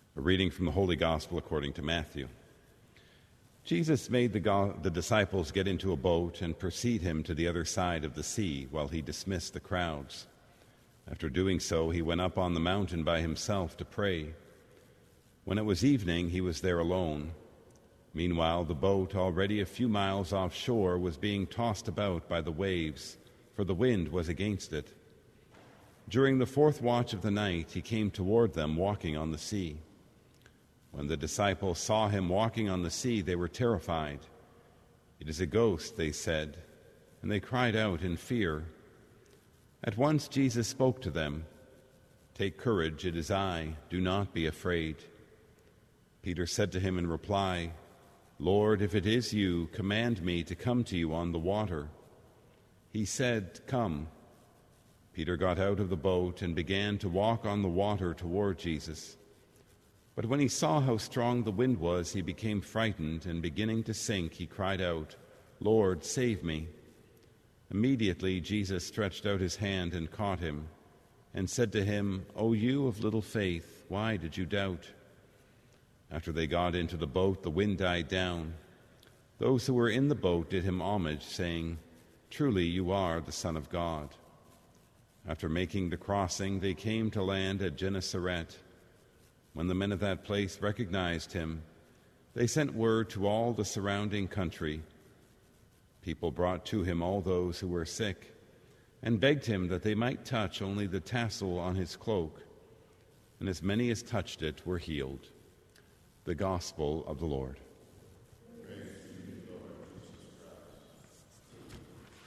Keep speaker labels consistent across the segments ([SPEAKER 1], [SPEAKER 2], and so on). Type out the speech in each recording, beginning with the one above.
[SPEAKER 1] A reading from the Holy Gospel according to Matthew. Jesus made the disciples get into a boat and precede him to the other side of the sea while he dismissed the crowds. After doing so, he went up on the mountain by himself to pray. When it was evening, he was there alone. Meanwhile, the boat, already a few miles offshore, was being tossed about by the waves, for the wind was against it. During the fourth watch of the night, he came toward them, walking on the sea. When the disciples saw him walking on the sea, they were terrified. "It is a ghost," they said, and they cried out in fear. At once Jesus spoke to them. "Take courage, it is I. Do not be afraid." Peter said to him in reply, "Lord, if it is you, command me to come to you on the water." He said, "Come." Peter got out of the boat and began to walk on the water toward Jesus. But when he saw how strong the wind was, he became frightened, and beginning to sink, he cried out, "Lord, save me." Immediately Jesus stretched out his hand and caught him, and said to him, "O you of little faith, why did you doubt?" After they got into the boat, the wind died down. Those who were in the boat did him homage, saying, "Truly you are the Son of God." After making the crossing, they came to land at Gennesaret. When the men of that place recognized him, they sent word to all the surrounding country. People brought to him all those who were sick, and begged him that they might touch only the tassel on his cloak. And as many as touched it were healed. The Gospel of the Lord.
[SPEAKER 2] Praise to you, Lord Jesus Christ.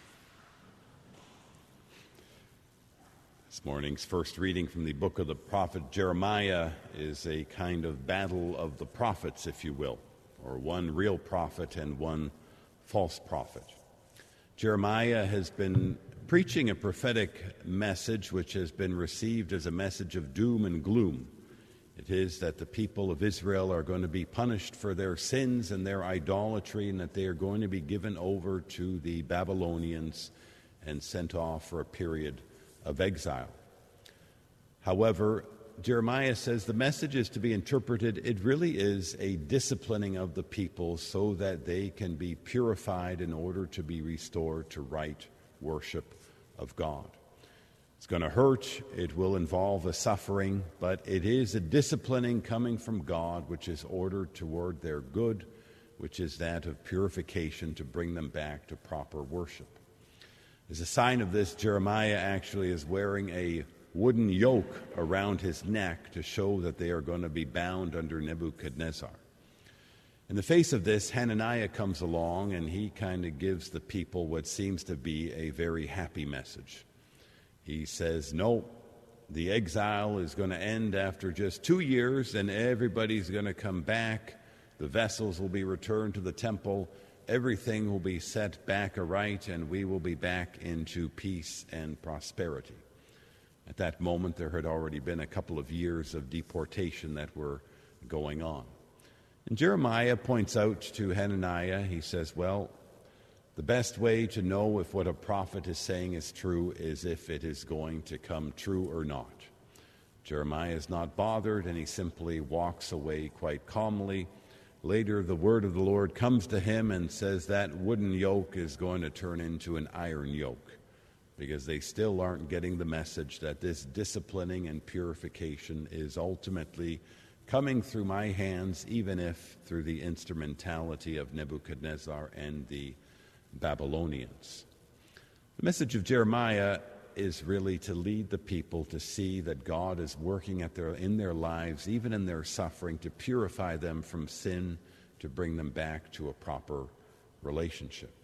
[SPEAKER 1] This morning's first reading from the book of the prophet Jeremiah is a kind of battle of the prophets, if you will, or one real prophet and one false prophet. Jeremiah has been preaching a prophetic message which has been received as a message of doom and gloom. It is that the people of Israel are going to be punished for their sins and their idolatry, and that they are going to be given over to the Babylonians and sent off for a period of exile. However, Jeremiah says the message is to be interpreted, it really is a disciplining of the people so that they can be purified in order to be restored to right worship of God. It's going to hurt, it will involve a suffering, but it is a disciplining coming from God which is ordered toward their good, which is that of purification to bring them back to proper worship. As a sign of this, Jeremiah actually is wearing a wooden yoke around his neck to show that they are going to be bound under Nebuchadnezzar. In the face of this, Hananiah comes along and he kind of gives the people what seems to be a very happy message. He says, no, the exile is going to end after just 2 years and everybody's going to come back. The vessels will be returned to the temple. Everything will be set back aright, and we will be back into peace and prosperity. At that moment, there had already been a couple of years of deportation that were going on. And Jeremiah points out to Hananiah, he says, well, the best way to know if what a prophet is saying is true is if it is going to come true or not. Jeremiah is not bothered, and he simply walks away quite calmly. Later, the word of the Lord comes to him and says that wooden yoke is going to turn into an iron yoke, because they still aren't getting the message that this disciplining and purification is ultimately coming through my hands, even if through the instrumentality of Nebuchadnezzar and the Babylonians. The message of Jeremiah is really to lead the people to see that God is working in their lives, even in their suffering, to purify them from sin, to bring them back to a proper relationship.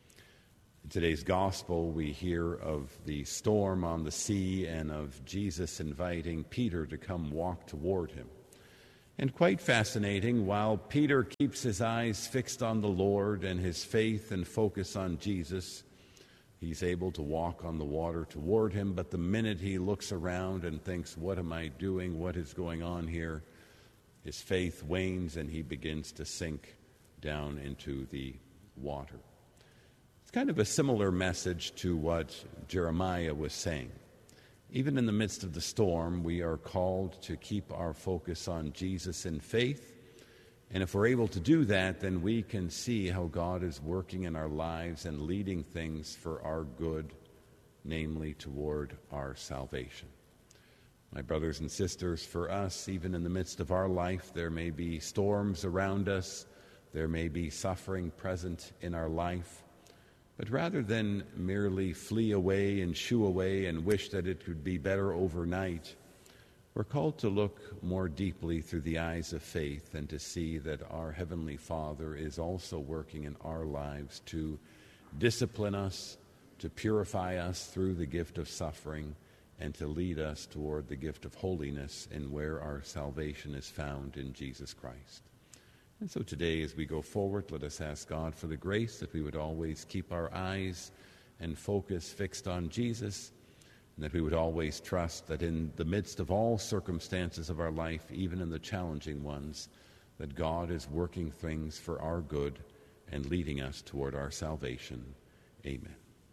[SPEAKER 1] In today's gospel, we hear of the storm on the sea and of Jesus inviting Peter to come walk toward him. And quite fascinating, while Peter keeps his eyes fixed on the Lord and his faith and focus on Jesus, he's able to walk on the water toward him. But the minute he looks around and thinks, what am I doing? What is going on here? His faith wanes and he begins to sink down into the water. It's kind of a similar message to what Jeremiah was saying. Even in the midst of the storm, we are called to keep our focus on Jesus in faith. And if we're able to do that, then we can see how God is working in our lives and leading things for our good, namely toward our salvation. My brothers and sisters, for us, even in the midst of our life, there may be storms around us, there may be suffering present in our life. But rather than merely flee away and shoo away and wish that it could be better overnight, we're called to look more deeply through the eyes of faith and to see that our Heavenly Father is also working in our lives to discipline us, to purify us through the gift of suffering, and to lead us toward the gift of holiness and where our salvation is found in Jesus Christ. And so today, as we go forward, let us ask God for the grace that we would always keep our eyes and focus fixed on Jesus, and that we would always trust that in the midst of all circumstances of our life, even in the challenging ones, that God is working things for our good and leading us toward our salvation. Amen.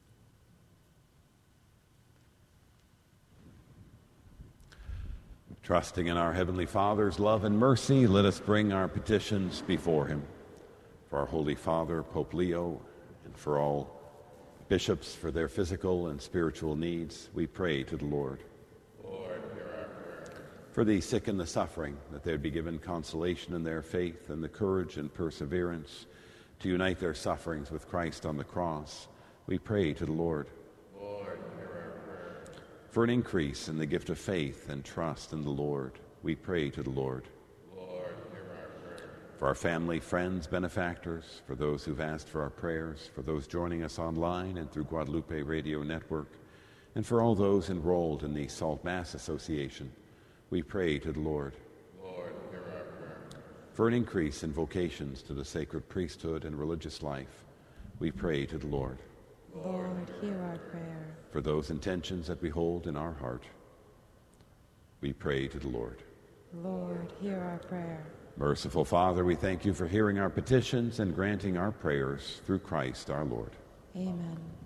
[SPEAKER 1] Trusting in our Heavenly Father's love and mercy, let us bring our petitions before Him. For our Holy Father, Pope Leo, and for all bishops for their physical and spiritual needs, we pray to the Lord.
[SPEAKER 2] Lord, hear our prayer.
[SPEAKER 1] For the sick and the suffering, that they would be given consolation in their faith and the courage and perseverance to unite their sufferings with Christ on the cross, we pray to the Lord.
[SPEAKER 2] Lord, hear our prayer.
[SPEAKER 1] For an increase in the gift of faith and trust in the Lord, we pray to the Lord.
[SPEAKER 2] Lord, hear our prayer.
[SPEAKER 1] For our family, friends, benefactors, for those who've asked for our prayers, for those joining us online and through Guadalupe Radio Network, and for all those enrolled in the Salt Mass Association, we pray to the Lord.
[SPEAKER 2] Lord, hear our prayer.
[SPEAKER 1] For an increase in vocations to the sacred priesthood and religious life, we pray to the Lord.
[SPEAKER 3] Lord, hear our prayer.
[SPEAKER 1] For those intentions that we hold in our heart, we pray to the Lord.
[SPEAKER 3] Lord, hear our prayer.
[SPEAKER 1] Merciful Father, we thank you for hearing our petitions and granting our prayers through Christ our Lord.
[SPEAKER 3] Amen.